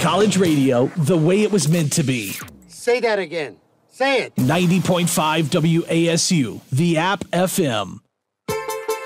College radio the way it was meant to be. Say that again. Say it. 90.5 WASU, the app FM.